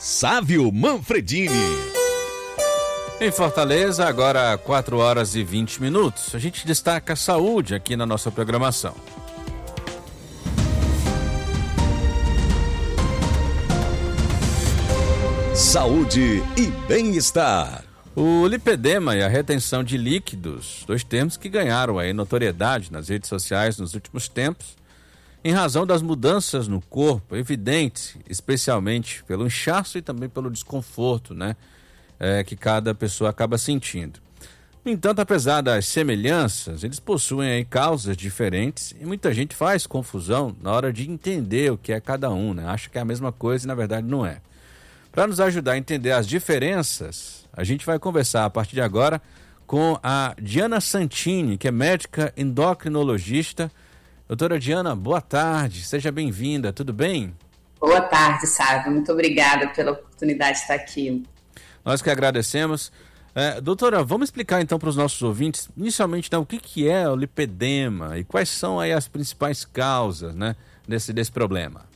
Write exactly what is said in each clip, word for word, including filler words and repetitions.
Sávio Manfredini. Em Fortaleza, agora quatro horas e vinte minutos. A gente destaca a saúde aqui na nossa programação. Saúde e bem-estar. O lipedema e a retenção de líquidos, dois termos que ganharam aí notoriedade nas redes sociais nos últimos tempos, em razão das mudanças no corpo, evidentes, especialmente pelo inchaço e também pelo desconforto, né, é, que cada pessoa acaba sentindo. No entanto, apesar das semelhanças, eles possuem aí causas diferentes e muita gente faz confusão na hora de entender o que é cada um, né? Acha que é a mesma coisa e na verdade não é. Para nos ajudar a entender as diferenças, a gente vai conversar a partir de agora com a Diana Santini, que é médica endocrinologista. Doutora Diana, boa tarde, seja bem-vinda, tudo bem? Boa tarde, Sávio, muito obrigada pela oportunidade de estar aqui. Nós que agradecemos. É, doutora, vamos explicar então para os nossos ouvintes, inicialmente, então, o que, que é o lipedema e quais são aí as principais causas, né, desse, desse problema?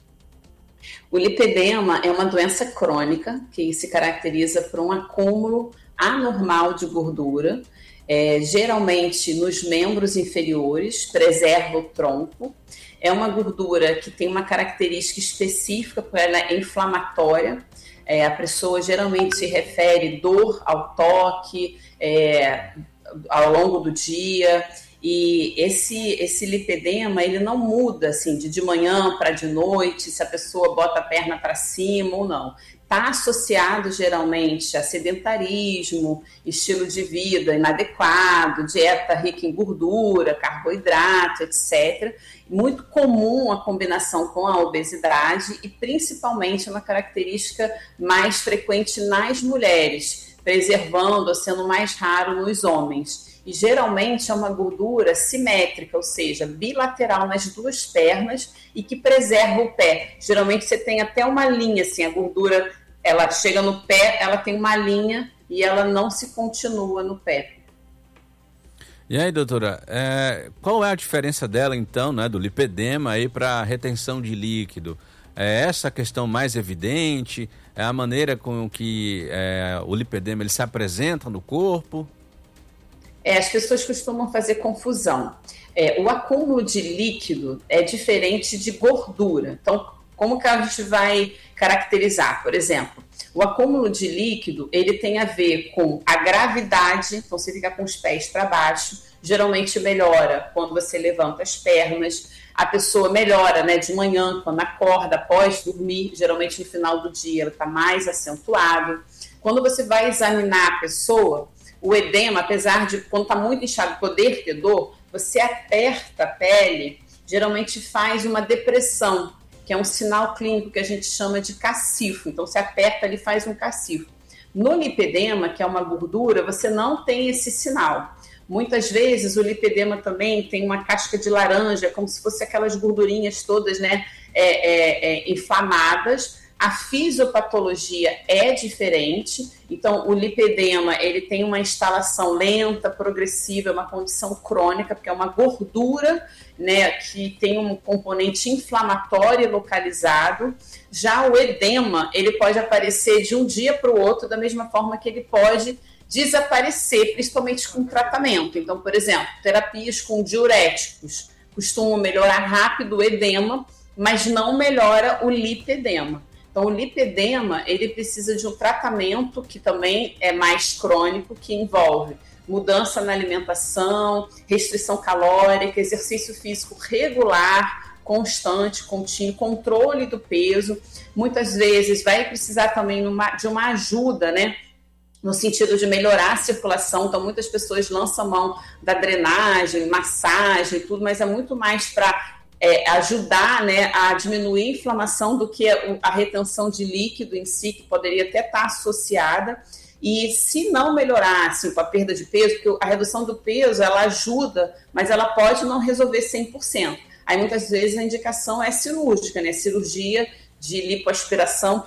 O lipedema é uma doença crônica que se caracteriza por um acúmulo anormal de gordura, é, geralmente nos membros inferiores, preserva o tronco. É uma gordura que tem uma característica específica, porque ela é inflamatória. É, a pessoa geralmente se refere dor ao toque, é, ao longo do dia. E esse, esse lipedema, ele não muda assim, de, de manhã para de noite, se a pessoa bota a perna para cima ou não. Está associado geralmente a sedentarismo, estilo de vida inadequado, dieta rica em gordura, carboidrato, etcétera. Muito comum a combinação com a obesidade e principalmente uma característica mais frequente nas mulheres, preservando ou sendo mais raro nos homens. E geralmente é uma gordura simétrica, ou seja, bilateral nas duas pernas e que preserva o pé. Geralmente você tem até uma linha, assim, a gordura, ela chega no pé, ela tem uma linha e ela não se continua no pé. E aí, doutora, é, qual é a diferença dela, então, né, do lipedema aí para retenção de líquido? É essa questão mais evidente? É a maneira com que é, o lipedema ele se apresenta no corpo? É, as pessoas costumam fazer confusão. É, o acúmulo de líquido é diferente de gordura. Então, como que a gente vai caracterizar? Por exemplo, o acúmulo de líquido, ele tem a ver com a gravidade, então você fica com os pés para baixo, geralmente melhora quando você levanta as pernas, a pessoa melhora, né, de manhã, quando acorda, após dormir, geralmente no final do dia ela está mais acentuado. Quando você vai examinar a pessoa, o edema, apesar de, quando está muito inchado, poder ter dor, você aperta a pele, geralmente faz uma depressão, que é um sinal clínico que a gente chama de cacifo. Então, você aperta ali e faz um cacifo. No lipedema, que é uma gordura, você não tem esse sinal. Muitas vezes, o lipedema também tem uma casca de laranja, como se fosse aquelas gordurinhas todas, né, é, é, é, inflamadas. A fisiopatologia é diferente, então o lipedema ele tem uma instalação lenta, progressiva, é uma condição crônica, porque é uma gordura, né, que tem um componente inflamatório localizado. Já o edema, ele pode aparecer de um dia para o outro, da mesma forma que ele pode desaparecer, principalmente com tratamento. Então, por exemplo, terapias com diuréticos costumam melhorar rápido o edema, mas não melhora o lipedema. Então, o lipedema, ele precisa de um tratamento que também é mais crônico, que envolve mudança na alimentação, restrição calórica, exercício físico regular, constante, contínuo, controle do peso. Muitas vezes vai precisar também de uma ajuda, né? No sentido de melhorar a circulação. Então, muitas pessoas lançam mão da drenagem, massagem, tudo, mas é muito mais para É, ajudar, né, a diminuir a inflamação do que a, a retenção de líquido em si, que poderia até estar associada. E se não melhorar assim, com a perda de peso, porque a redução do peso ela ajuda, mas ela pode não resolver cem por cento. Aí muitas vezes a indicação é cirúrgica, né, cirurgia de lipoaspiração